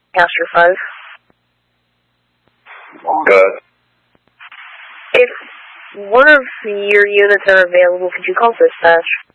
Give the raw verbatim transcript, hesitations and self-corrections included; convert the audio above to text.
Castor five. Good. If one of your units are available, could you call dispatch?